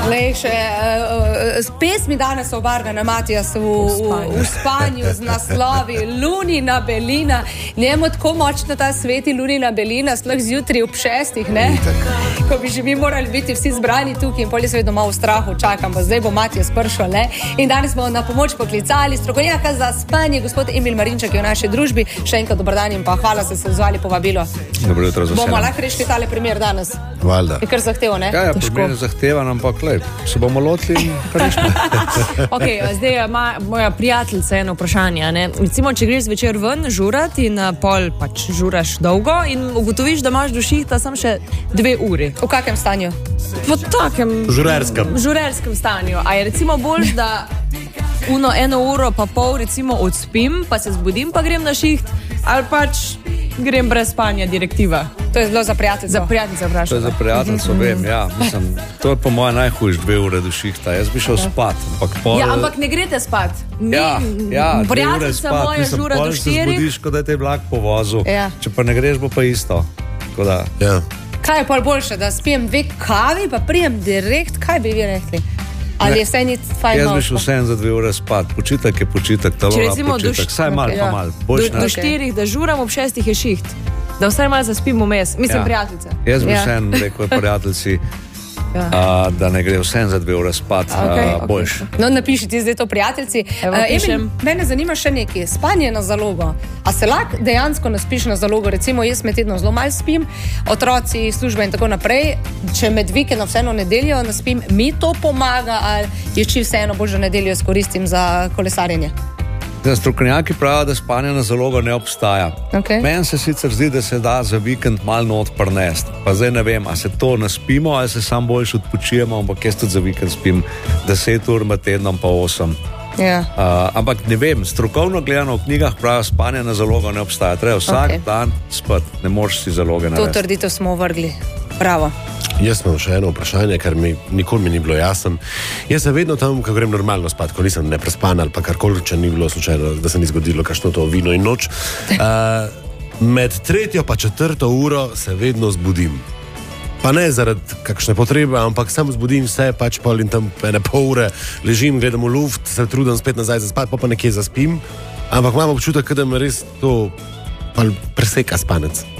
S pesmi danes obarvana Matijas v spanju z naslovi Lunina belina. Njemu tako močno ta sveti Lunina belina, sploh zjutraj ob 6, ne? Ko bi že mi morali biti vsi zbrani tukaj in pol je vedno malo v strahu, čakam, pa zdaj bo Matijas prišel, ne? In danes smo na pomoč poklicali strokovnjaka za spanje, gospod Emil Marinček je v naši družbi. Še enkrat dober dan in pa hvala, se odzvali povabilo. Dobro jutro za vse. Bomo lahko rešili tale primer danes. Valjda. Je kar zahtevo, ne? Ja, primer zahtevan, ampak lej, se bomo lotili in kar rešimo. Zdaj ima moja prijateljica eno vprašanje, ne? Recimo, če greš zvečer ven žurat in pol pač žuraš dolgo in ugotoviš, da imaš do šihta samo še 2 uri. V kakem stanju? V takem žurerskem stanju. A je recimo bolj, da 1 uro pa pol recimo odspim, pa se zbudim, pa grem na šiht, ali pač grem brez spanja, direktiva. To je bilo za prijateljico. Za prijateljico vprašanje. To je za prijateljico, vem, ja. Mislim, to je po moje najhujš 2 ure do šihta. Jaz bi šel spat. Ampak ne greste spat. Prijateljica moja žura do 4. Se zbudiš, kot da te je vlak povozil. Ja. Če pa ne greš, bo pa isto. Tako da, ja. Kaj je pol boljše, da spijem 2 kavi, pa prijem direkt? Kaj bi vi rekli? Ali je vse ni fajn? Jaz bi šel vsem za 2 ure spat. Počitek je počitek, talora počitek. Saj mal pa mal. Do 4, da žuram, ob 6 je šiht. Da vsaj malo zaspim vmes. Mislim, prijateljica. Jaz bi vsem rekel prijateljci, da ne gre vsem za 2 ure spat, boljš. No, napiši ti zdaj to prijateljci. Emil, mene zanima še nekaj. Spanje na zalogo. A se lahko dejansko naspiš na zalogo? Recimo, jaz med tednom zelo malo spim, otroci, služba in tako naprej. Če med vikendom vseeno nedeljo naspim, mi to pomaga ali je či vseeno božjo nedeljo izkoristim za kolesarjenje? Strokovnjaki pravijo, da spanje na zalogo ne obstaja. Meni se sicer zdi, da se da za vikend malo not prinesti. Pa zdaj ne vem, a se to naspimo, ali se sam boljš odpočijemo, ampak jaz tudi za vikend spim 10 ur med tednom pa 8. Ja. Ampak ne vem, strokovno gledano v knjigah pravijo, spanje na zalogo ne obstaja. Treba vsak dan spati, ne moreš si zaloge narediti. To trditev smo vrgli. Bravo. Jaz imam še eno vprašanje, ker nikoli mi ni bilo jasno. Jaz se vedno tam, ko grem normalno spat, ko nisem neprespan ali pa karkoli, če ni bilo slučajno, da se ni zgodilo kakšno to vino in noč. Med 3. pa 4. uro se vedno zbudim. Pa ne zaradi kakšne potrebe, ampak sam zbudim se, pač pol in tam 1,5 ure ležim, gledam v luft, se trudim spet nazaj za spat, pa nekje zaspim. Ampak imam občutek, da me res to preseka spanec.